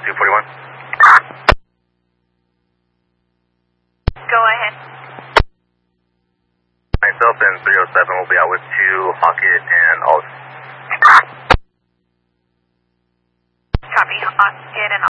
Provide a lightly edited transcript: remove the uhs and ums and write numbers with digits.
241. Go ahead. Myself and 307 will be out with 2 Hockett and Alt. Copy. Hockett and